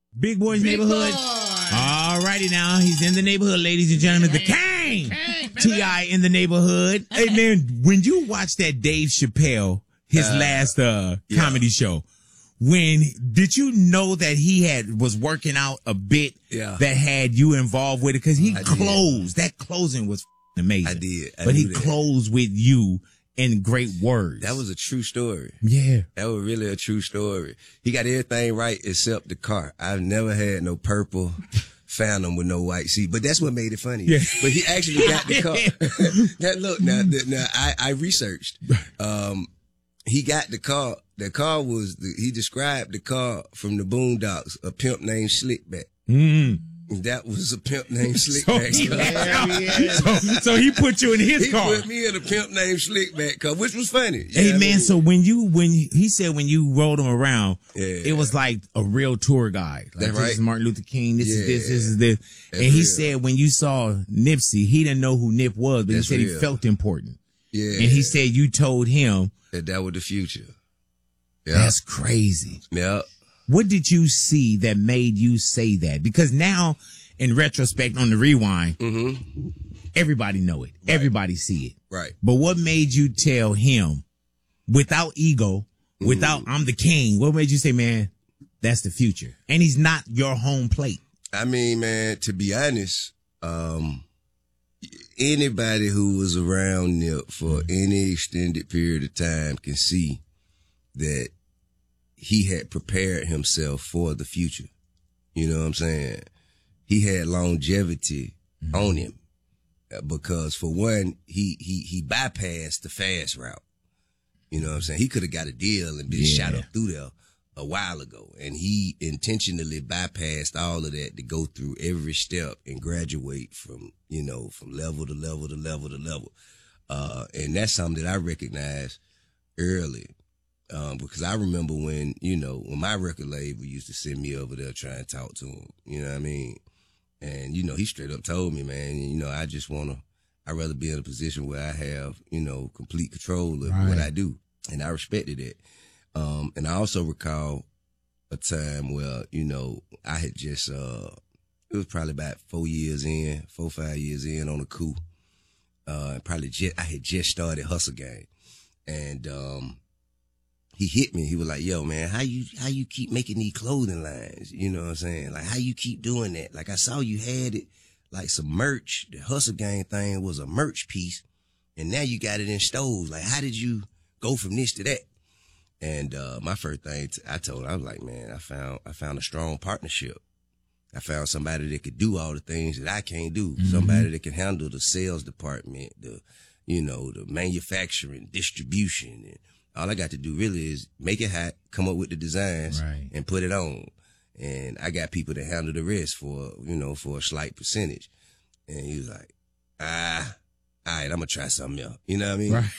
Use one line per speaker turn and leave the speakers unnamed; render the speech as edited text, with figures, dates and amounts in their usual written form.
Big Boy's Neighborhood. All righty now. He's in the neighborhood, ladies and gentlemen. The King. T.I. in the neighborhood. Hey, man, when you watch that Dave Chappelle, his last comedy show, did you know that he was working out a bit that had you involved with it? Because he closed. That closing was amazing.
I did.
But he closed with you in great words.
That was a true story.
Yeah.
That was really a true story. He got everything right except the car. I've never had no purple Phantom with no white seat, but that's what made it funny. Yeah. But he actually got the car. I researched. He got the car. The car he described the car from the Boondocks, a pimp named Slickback.
Mm-hmm.
That was a pimp named Slickback.
So he put you in his car.
He put me in a pimp named Slickback car, which was funny.
Hey man, so when he said when you rode him around, it was like a real tour guide. Like,
That's right.
This is Martin Luther King. This is this.
That's
and he
real.
said when you saw Nipsey, he didn't know who Nip was, but
That's
he said
real.
he felt important.
Yeah.
And he said you told him
that was the future. Yeah.
That's crazy.
Yeah.
What did you see that made you say that? Because now, in retrospect, on the rewind, everybody know it. Right. Everybody see it.
Right.
But what made you tell him, without ego, without I'm the king, what made you say, man, that's the future? And he's not your home plate.
I mean, man, to be honest, anybody who was around Nip for any extended period of time can see that he had prepared himself for the future. You know what I'm saying? He had longevity on him because, for one, he bypassed the fast route. You know what I'm saying? He could have got a deal and been shot up through there a while ago, and he intentionally bypassed all of that to go through every step and graduate from level to level to level to level. And that's something that I recognized early. Because I remember when my record label used to send me over there trying to talk to him, you know what I mean? And, he straight up told me, man, I'd rather be in a position where I have, complete control of what I do. And I respected it. And I also recall a time where, I had just, it was probably about 4 or 5 years in on a coup. I had just started Hustle Gang. And, he hit me. He was like, yo, man, how you keep making these clothing lines? You know what I'm saying? Like, how you keep doing that? Like, I saw you had it like some merch. The Hustle Gang thing was a merch piece. And now you got it in stores. Like, how did you go from this to that? And, my first thing I told him, I was like, man, I found a strong partnership. I found somebody that could do all the things that I can't do. Somebody that can handle the sales department, the manufacturing, distribution, and all I got to do really is make it hot, come up with the designs, and put it on. And I got people to handle the rest for a slight percentage. And he was like, all right, I'm going to try something else. You know what I mean?
Right.